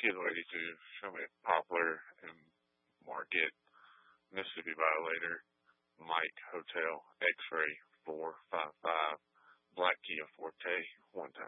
Kid Lady 2, show me Poplar and Market, Mississippi Violator, Mike Hotel, X-Ray 455, Black Kia Forte, one time.